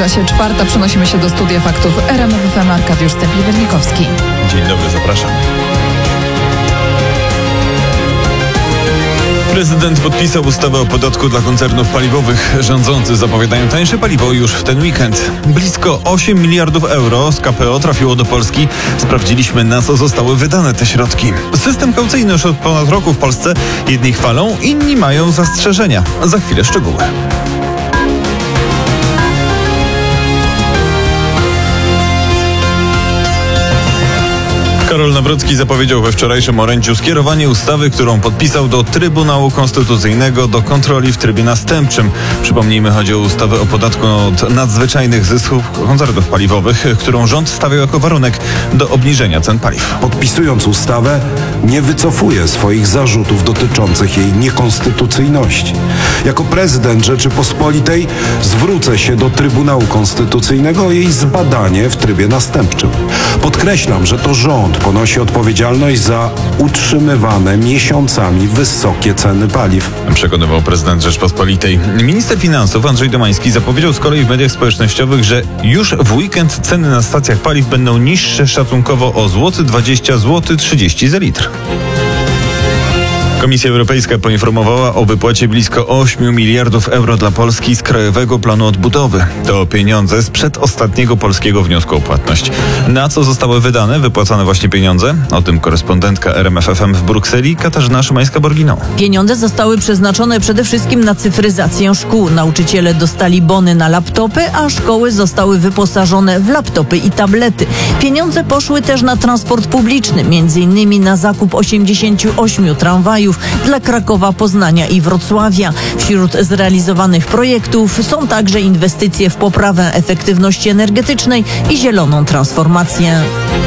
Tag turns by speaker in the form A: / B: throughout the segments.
A: Zbliża się czwarta, przenosimy się do studia faktów RMF FM. Arkadiusz Stępień-Wernikowski.
B: Dzień dobry, zapraszam. Prezydent podpisał ustawę o podatku dla koncernów paliwowych. Rządzący zapowiadają tańsze paliwo już w ten weekend. Blisko 8 miliardów euro z KPO trafiło do Polski. Sprawdziliśmy, na co zostały wydane te środki. System kaucyjny już od ponad roku w Polsce. Jedni chwalą, inni mają zastrzeżenia. Za chwilę szczegóły. Karol Nawrocki zapowiedział we wczorajszym orędziu skierowanie ustawy, którą podpisał do Trybunału Konstytucyjnego do kontroli w trybie następczym. Przypomnijmy, chodzi o ustawę o podatku od nadzwyczajnych zysków koncernów paliwowych, którą rząd stawiał jako warunek do obniżenia cen paliw.
C: Podpisując ustawę, nie wycofuje swoich zarzutów dotyczących jej niekonstytucyjności. Jako prezydent Rzeczypospolitej zwrócę się do Trybunału Konstytucyjnego o jej zbadanie w trybie następczym. Podkreślam, że to rząd ponosi odpowiedzialność za utrzymywane miesiącami wysokie ceny paliw.
B: Przekonywał prezydent Rzeczypospolitej. Minister finansów Andrzej Domański zapowiedział z kolei w mediach społecznościowych, że już w weekend ceny na stacjach paliw będą niższe szacunkowo o 20 zł 30 za litr. Komisja Europejska poinformowała o wypłacie blisko 8 miliardów euro dla Polski z Krajowego Planu Odbudowy. To pieniądze z przedostatniego polskiego wniosku o płatność. Na co zostały wydane wypłacane właśnie pieniądze? O tym korespondentka RMF FM w Brukseli Katarzyna Szymańska-Borginą.
D: Pieniądze zostały przeznaczone przede wszystkim na cyfryzację szkół. Nauczyciele dostali bony na laptopy, a szkoły zostały wyposażone w laptopy i tablety. Pieniądze poszły też na transport publiczny, m.in. na zakup 88 tramwajów dla Krakowa, Poznania i Wrocławia. Wśród zrealizowanych projektów są także inwestycje w poprawę efektywności energetycznej i zieloną transformację.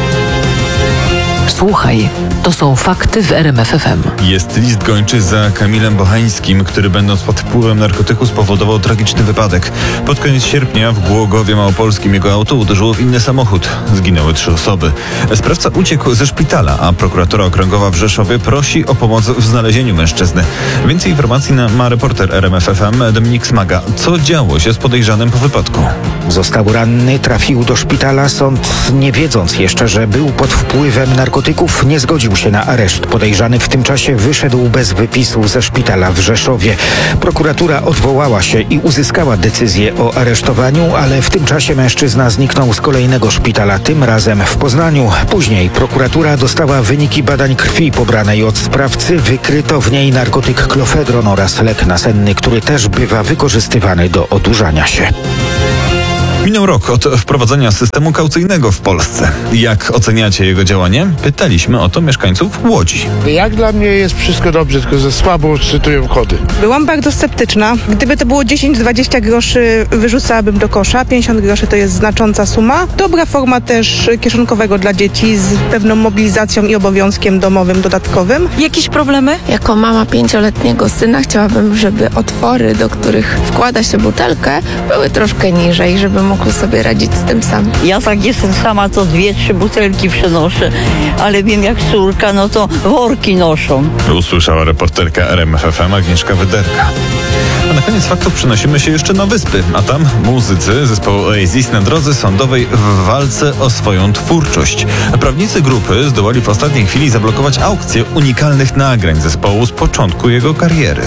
E: Słuchaj, to są fakty w RMF FM.
B: Jest list gończy za Kamilem Bochańskim, który będąc pod wpływem narkotyku spowodował tragiczny wypadek. Pod koniec sierpnia w Głogowie Małopolskim jego auto uderzyło w inny samochód. Zginęły 3 osoby. Sprawca uciekł ze szpitala, a prokuratura okręgowa w Rzeszowie prosi o pomoc w znalezieniu mężczyzny. Więcej informacji ma reporter RMF FM Dominik Smaga. Co działo się z podejrzanym po wypadku?
F: Został ranny, trafił do szpitala. Sąd, nie wiedząc jeszcze, że był pod wpływem narkotyków, nie zgodził się na areszt. Podejrzany w tym czasie wyszedł bez wypisu ze szpitala w Rzeszowie. Prokuratura odwołała się i uzyskała decyzję o aresztowaniu, ale w tym czasie mężczyzna zniknął z kolejnego szpitala, tym razem w Poznaniu. Później prokuratura dostała wyniki badań krwi pobranej od sprawcy. Wykryto w niej narkotyk klofedron oraz lek nasenny, który też bywa wykorzystywany do odurzania się.
B: Minął rok od wprowadzenia systemu kaucyjnego w Polsce. Jak oceniacie jego działanie? Pytaliśmy o to mieszkańców Łodzi.
G: Jak dla mnie jest wszystko dobrze, tylko za słabo czytują kody.
H: Byłam bardzo sceptyczna. Gdyby to było 10-20 groszy, wyrzucałabym do kosza. 50 groszy to jest znacząca suma. Dobra forma też kieszonkowego dla dzieci z pewną mobilizacją i obowiązkiem domowym dodatkowym.
D: Jakieś problemy?
I: Jako mama 5-letniego syna chciałabym, żeby otwory, do których wkłada się butelkę, były troszkę niżej, żeby mógł sobie radzić z tym sam.
J: Ja tak jestem sama, to 2-3 butelki przenoszę, ale wiem jak córka, no to worki noszą.
B: Usłyszała reporterka RMF FM Agnieszka Wyderka. A na koniec faktów przenosimy się jeszcze na Wyspy, a tam muzycy zespołu Oasis na drodze sądowej w walce o swoją twórczość. Prawnicy grupy zdołali w ostatniej chwili zablokować aukcję unikalnych nagrań zespołu z początku jego kariery.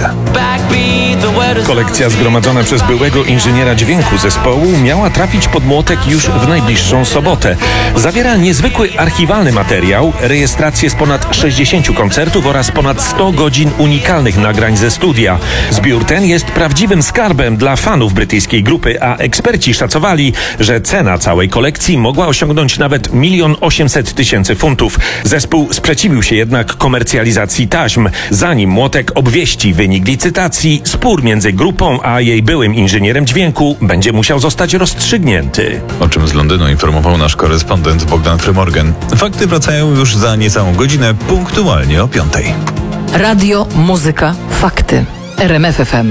K: Kolekcja zgromadzona przez byłego inżyniera dźwięku zespołu miała trafić pod młotek już w najbliższą sobotę. Zawiera niezwykły archiwalny materiał, rejestrację z ponad 60 koncertów oraz ponad 100 godzin unikalnych nagrań ze studia. Zbiór ten jest prawdziwym skarbem dla fanów brytyjskiej grupy, a eksperci szacowali, że cena całej kolekcji mogła osiągnąć nawet 1 800 000 funtów. Zespół sprzeciwił się jednak komercjalizacji taśm. Zanim młotek obwieści wynik licytacji, spór między grupą a jej byłym inżynierem dźwięku będzie musiał zostać rozstrzygnięty.
B: O czym z Londynu informował nasz korespondent Bogdan Frymorgan. Fakty wracają już za niecałą godzinę, punktualnie o 5:00.
E: Radio, muzyka, fakty. RMF FM.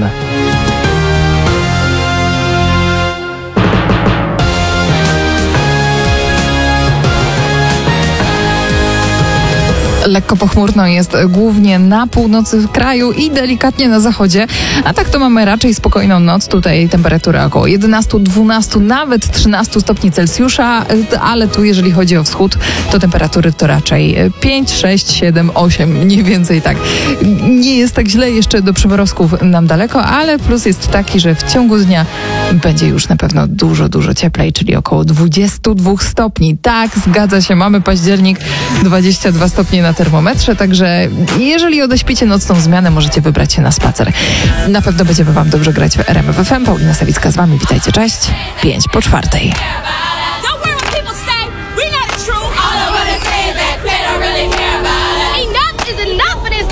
A: Lekko pochmurno jest głównie na północy kraju i delikatnie na zachodzie, a tak to mamy raczej spokojną noc. Tutaj temperatura około 11, 12, nawet 13 stopni Celsjusza, ale tu jeżeli chodzi o wschód, to temperatury to raczej 5, 6, 7, 8, mniej więcej tak. Nie jest tak źle, jeszcze do przymorozków nam daleko, ale plus jest taki, że w ciągu dnia będzie już na pewno dużo cieplej, czyli około 22 stopni. Tak, zgadza się, mamy październik, 22 stopnie na termometrze, także jeżeli odeśpicie nocną zmianę, możecie wybrać się na spacer. Na pewno będziemy wam dobrze grać w RMF FM. Paulina Sawicka z wami, witajcie, cześć. 5 po 4.